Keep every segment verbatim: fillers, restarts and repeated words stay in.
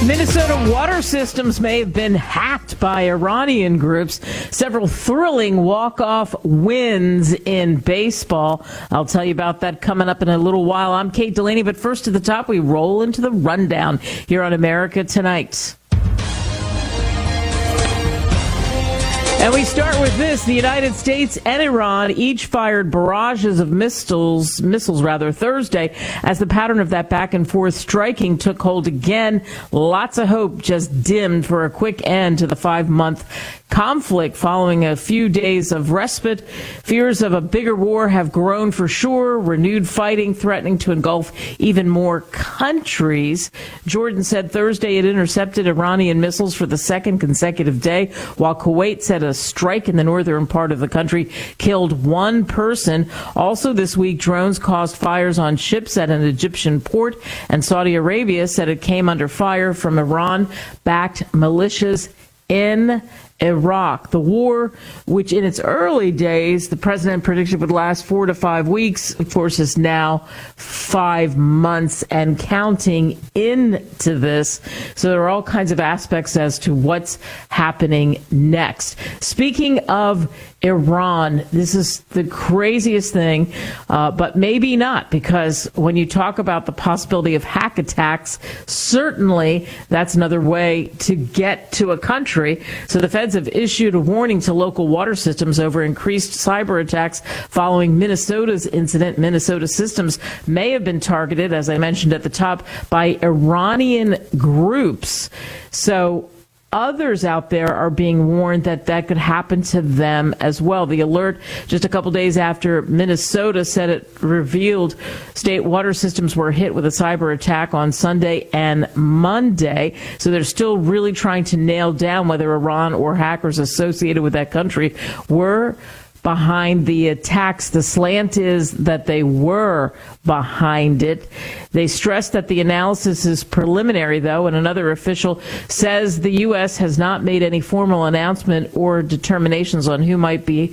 Minnesota water systems may have been hacked by Iranian groups. Several thrilling walk-off wins in baseball. I'll tell you about that coming up in a little while. I'm Kate Delaney, but first to the top, we roll into the rundown here on America Tonight. And we start with this. The United States and Iran each fired barrages of missiles, missiles rather, Thursday as the pattern of that back and forth striking took hold again. Lots of hope just dimmed for a quick end to the five-month conflict following a few days of respite. Fears of a bigger war have grown for sure, renewed fighting threatening to engulf even more countries. Jordan said Thursday it intercepted Iranian missiles for the second consecutive day, while Kuwait said a strike in the northern part of the country killed one person. Also this week, drones caused fires on ships at an Egyptian port, and Saudi Arabia said it came under fire from Iran-backed militias in Iraq. The war, which in its early days the president predicted would last four to five weeks, of course, is now five months and counting into this. So there are all kinds of aspects as to what's happening next. Speaking of Iran, this is the craziest thing, uh, but maybe not, because when you talk about the possibility of hack attacks, certainly that's another way to get to a country. So the feds have issued a warning to local water systems over increased cyber attacks following Minnesota's incident. Minnesota systems may have been targeted, as I mentioned at the top, by Iranian groups. So others out there are being warned that that could happen to them as well. The alert just a couple days after Minnesota said it revealed state water systems were hit with a cyber attack on Sunday and Monday. So they're still really trying to nail down whether Iran or hackers associated with that country were behind the attacks. The slant is that they were behind it. They stressed that the analysis is preliminary, though, and another official says the U S has not made any formal announcement or determinations on who might be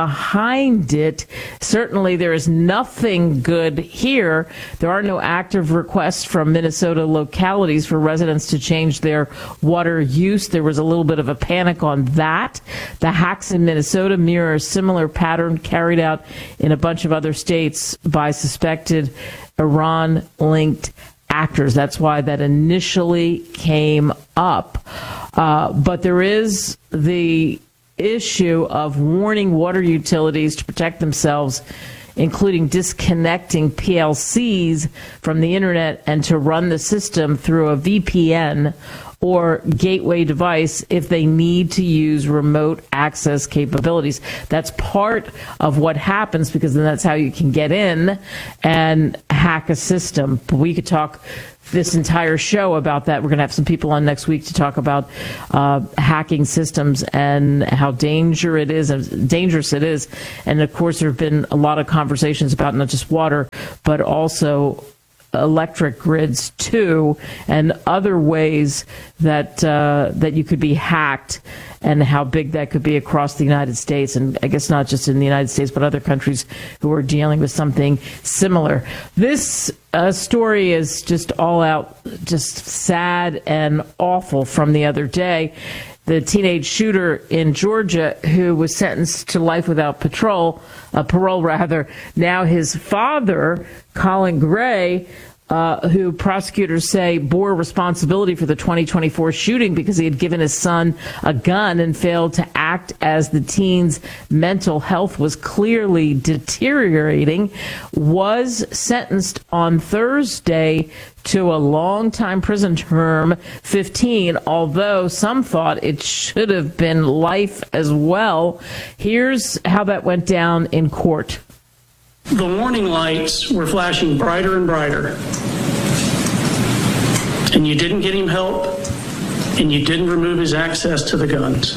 behind it. Certainly, there is nothing good here. There are no active requests from Minnesota localities for residents to change their water use. There was a little bit of a panic on that. The hacks in Minnesota mirror a similar pattern carried out in a bunch of other states by suspected Iran-linked actors. That's why that initially came up. Uh, but there is the issue of warning water utilities to protect themselves, including disconnecting P L Cs from the internet and to run the system through a V P N or gateway device if they need to use remote access capabilities. That's part of what happens, because then that's how you can get in and hack a system. We could talk this entire show about that. We're going to have some people on next week to talk about uh, hacking systems and how danger it is, and dangerous it is. And of course, there have been a lot of conversations about not just water, but also electric grids too, and other ways that uh, that you could be hacked, and how big that could be across the United States, and I guess not just in the United States, but other countries who are dealing with something similar. This uh, story is just all out, just sad and awful from the other day. The teenage shooter in Georgia who was sentenced to life without parole, uh, parole rather. Now his father, Colin Gray, uh, who prosecutors say bore responsibility for the twenty twenty-four shooting because he had given his son a gun and failed to act as the teen's mental health was clearly deteriorating, was sentenced on Thursday to a long time prison term, fifteen, although some thought it should have been life as well. Here's how that went down in court. The warning lights were flashing brighter and brighter, and you didn't get him help, and you didn't remove his access to the guns.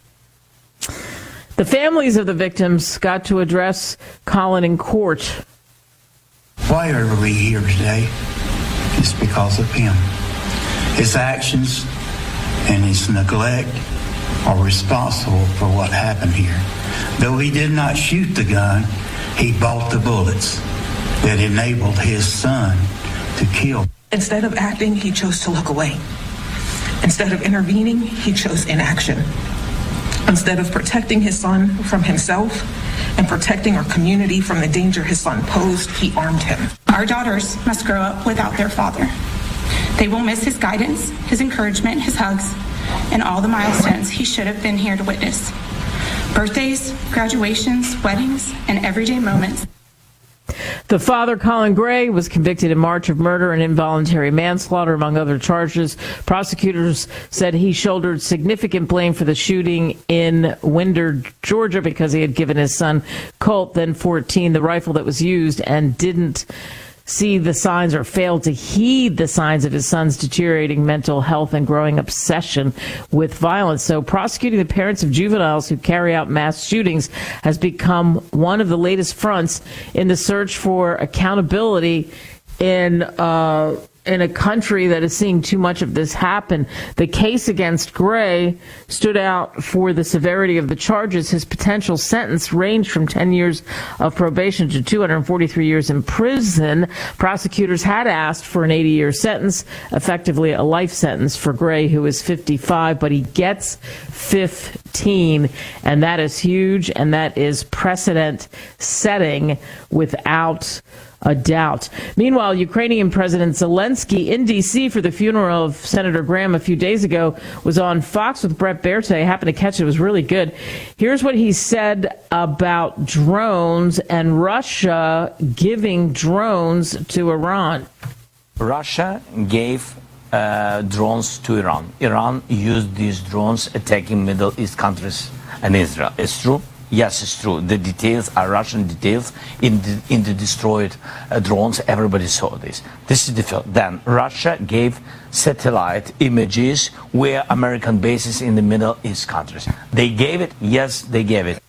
The families of the victims got to address Colin in court. Why are we here today? It's because of him. His actions and his neglect are responsible for what happened here. Though he did not shoot the gun, he bought the bullets that enabled his son to kill. Instead of acting, he chose to look away. Instead of intervening, he chose inaction. Instead of protecting his son from himself and protecting our community from the danger his son posed, he armed him. Our daughters must grow up without their father. They will miss his guidance, his encouragement, his hugs, and all the milestones he should have been here to witness. Birthdays, graduations, weddings, and everyday moments. The father, Colin Gray, was convicted in March of murder and involuntary manslaughter, among other charges. Prosecutors said he shouldered significant blame for the shooting in Winder, Georgia, because he had given his son, Colt, then fourteen, the rifle that was used and didn't see the signs or failed to heed the signs of his son's deteriorating mental health and growing obsession with violence. So prosecuting the parents of juveniles who carry out mass shootings has become one of the latest fronts in the search for accountability in uh, in a country that is seeing too much of this happen. The case against Gray stood out for the severity of the charges. His potential sentence ranged from ten years of probation to two hundred forty-three years in prison. Prosecutors had asked for an eighty-year sentence, effectively a life sentence for Gray, who is fifty-five, but he gets fifteen, and that is huge, and that is precedent setting without a doubt. Meanwhile, Ukrainian President Zelensky in D C for the funeral of Senator Graham a few days ago was on Fox with Brett Berte. I happened to catch it. It was really good. Here's what he said about drones and Russia giving drones to Iran. Russia gave uh, drones to Iran. Iran used these drones attacking Middle East countries and Israel. It's true. Yes, it's true. The details are Russian details in the, in the destroyed uh, drones. Everybody saw this. This is the film. Then Russia gave satellite images where American bases in the Middle East countries. They gave it. Yes, they gave it.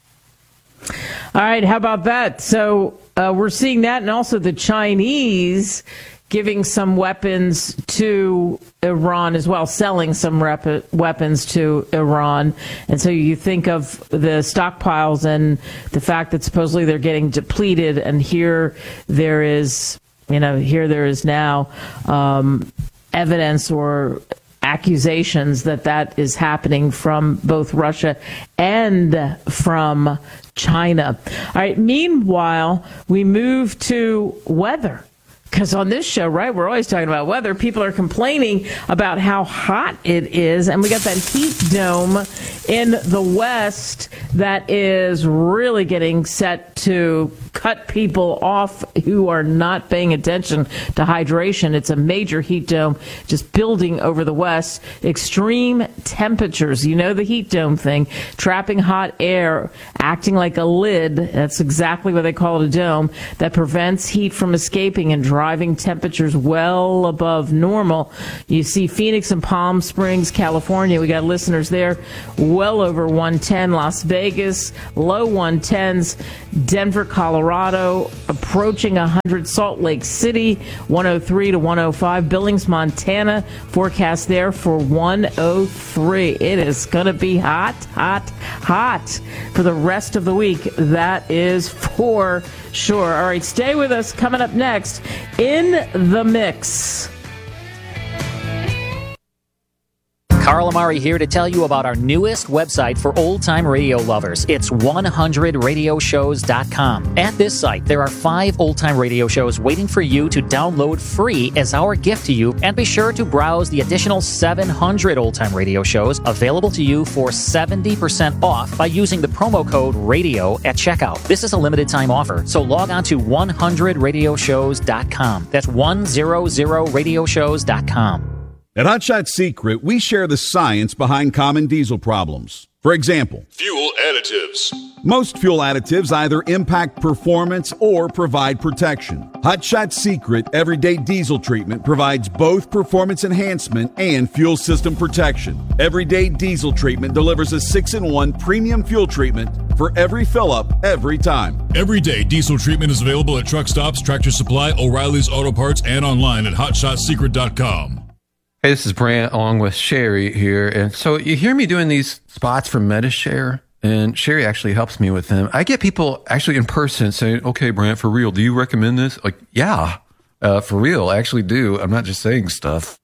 All right. How about that? So uh, we're seeing that, and also the Chinese giving some weapons to Iran as well, selling some rep- weapons to Iran. And so you think of the stockpiles and the fact that supposedly they're getting depleted, and here there is, you know, here there is now um, evidence or accusations that that is happening from both Russia and from China. All right. Meanwhile, we move to weather. Because on this show, right, we're always talking about weather. People are complaining about how hot it is. And we got that heat dome in the West that is really getting set to cut people off who are not paying attention to hydration. It's a major heat dome just building over the West. Extreme temperatures, you know the heat dome thing, trapping hot air, acting like a lid. That's exactly what they call it, a dome, that prevents heat from escaping and driving temperatures well above normal. You see Phoenix and Palm Springs, California. We got listeners there well over one ten. Las Vegas, low one tens. Denver, Colorado, approaching one hundred. Salt Lake City, one oh three to one oh five. Billings, Montana, forecast there for one oh three. It is going to be hot, hot, hot for the rest of the week. That is for sure. All right, stay with us. Coming up next, In the Mix. Carl Amari here to tell you about our newest website for old-time radio lovers. It's one hundred radio shows dot com. At this site, there are five old-time radio shows waiting for you to download free as our gift to you, and be sure to browse the additional seven hundred old-time radio shows available to you for seventy percent off by using the promo code RADIO at checkout. This is a limited-time offer, so log on to one hundred radio shows dot com. That's one hundred radio shows dot com. At Hot Shot Secret, we share the science behind common diesel problems. For example, fuel additives. Most fuel additives either impact performance or provide protection. Hot Shot Secret Everyday Diesel Treatment provides both performance enhancement and fuel system protection. Everyday Diesel Treatment delivers a six in one premium fuel treatment for every fill-up, every time. Everyday Diesel Treatment is available at truck stops, Tractor Supply, O'Reilly's Auto Parts, and online at hot shot secret dot com. Hey, this is Brant along with Sherry here. And so you hear me doing these spots for MediShare, and Sherry actually helps me with them. I get people actually in person saying, okay, Brant, for real, do you recommend this? Like, yeah, uh, for real, I actually do. I'm not just saying stuff.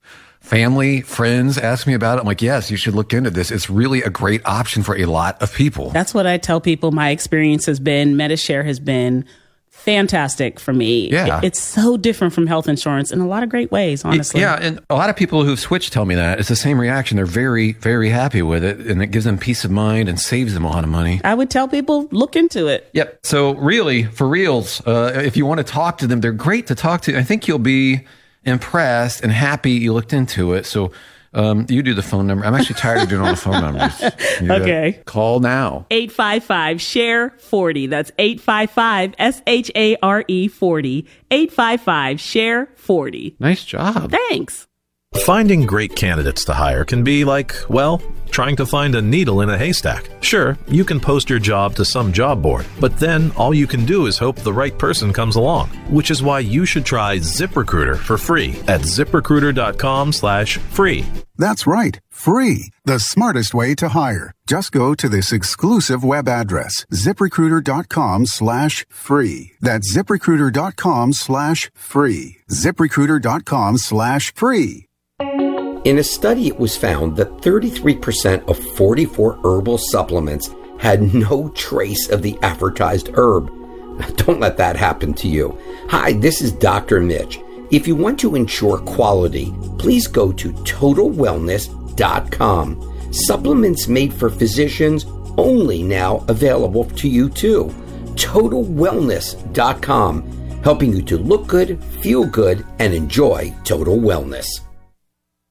family, friends ask me about it. I'm like, yes, you should look into this. It's really a great option for a lot of people. That's what I tell people. My experience has been, Medi-Share has been fantastic for me. Yeah. It's so different from health insurance in a lot of great ways, honestly. Yeah, and a lot of people who've switched tell me that. It's the same reaction. They're very, very happy with it, and it gives them peace of mind and saves them a lot of money. I would tell people, look into it. Yep. So really, for reals, uh, if you want to talk to them, they're great to talk to. I think you'll be impressed and happy you looked into it. So um, you do the phone number. I'm actually tired of doing all the phone numbers. You Okay. Call now. eight five five, S H A R E, forty. That's eight five five, S H A R E, forty. eight five five, S H A R E, forty. Nice job. Thanks. Finding great candidates to hire can be like, well, trying to find a needle in a haystack. Sure, you can post your job to some job board, but then all you can do is hope the right person comes along, which is why you should try ZipRecruiter for free at ZipRecruiter.com slash free. That's right, free. The smartest way to hire. Just go to this exclusive web address, ZipRecruiter.com slash free. That's ZipRecruiter.com slash free. ZipRecruiter.com slash free. In a study, it was found that thirty-three percent of forty-four herbal supplements had no trace of the advertised herb. Don't let that happen to you. Hi, this is Doctor Mitch. If you want to ensure quality, please go to total wellness dot com. Supplements made for physicians only now available to you too. total wellness dot com, helping you to look good, feel good, and enjoy total wellness.